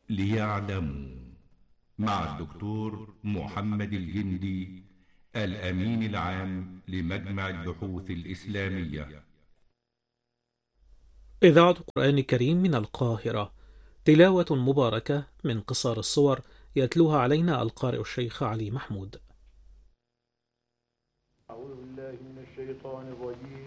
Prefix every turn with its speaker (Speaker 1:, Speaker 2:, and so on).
Speaker 1: ليعلموا، مع الدكتور محمد الجندي، الأمين العام لمجمع البحوث الإسلامية.
Speaker 2: إذاعة القرآن الكريم من القاهرة، تلاوة مباركة من قصار الصور يتلوها علينا القارئ الشيخ علي محمود.
Speaker 3: أعوذ بالله من الشيطان الرجيم.